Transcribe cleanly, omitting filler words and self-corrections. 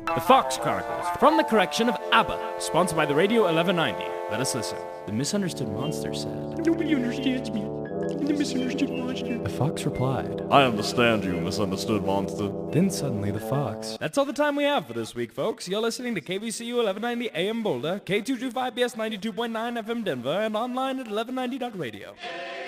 The Fox Chronicles, from the correction of ABBA, sponsored by the Radio 1190. Let us listen. The misunderstood monster said, Nobody understands me. The misunderstood monster. The fox replied, I understand you, misunderstood monster. Then suddenly the fox. That's all the time we have for this week, folks. You're listening to KVCU 1190 AM Boulder, K225BS 92.9 FM Denver, and online at 1190.radio.